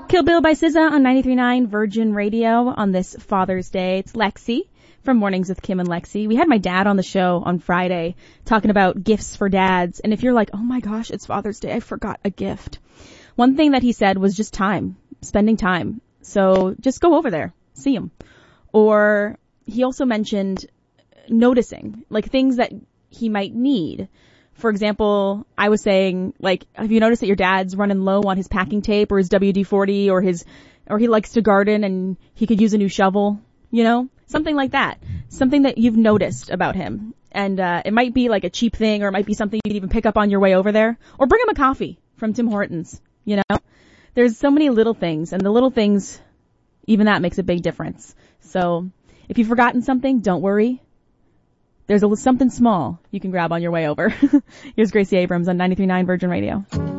Kill Bill by SZA on 93.9 Virgin Radio on this Father's Day. It's Lexi from Mornings with Kim and Lexi. We had my dad on the show on Friday talking about gifts for dads. And if you're like, oh my gosh, it's Father's Day, I forgot a gift. One thing that he said was just time, spending time. So just go over there, see him. Or he also mentioned noticing, like things that he might need. For example, I was saying, like, have you noticed that your dad's running low on his packing tape or his WD-40 or he likes to garden and he could use a new shovel, you know? Something like that. Something that you've noticed about him. And, it might be like a cheap thing or it might be something you could even pick up on your way over there. Or bring him a coffee from Tim Hortons, you know? There's so many little things, and the little things, even that makes a big difference. So, if you've forgotten something, don't worry. There's something small you can grab on your way over. Here's Gracie Abrams on 93.9 Virgin Radio.